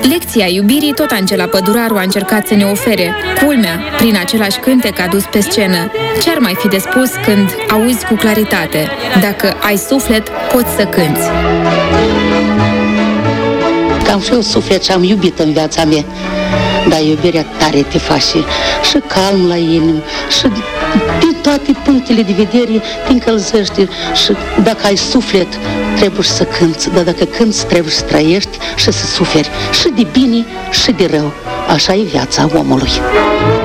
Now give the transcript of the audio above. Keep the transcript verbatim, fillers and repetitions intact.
Lecția iubirii tot Angela Păduraru a încercat să ne ofere. Culmea, prin același cântec adus pe scenă. Ce-ar mai fi de spus când auzi cu claritate? Dacă ai suflet, poți să cânți. Că am și eu suflet și am iubit în viața mea. Dar iubirea tare te face și calm la inimă și din toate punctele de vedere te încălzește. Și dacă ai suflet, trebuie să cânți. Dar dacă cânți, trebuie să trăiești și să suferi și de bine și de rău. Așa e viața omului.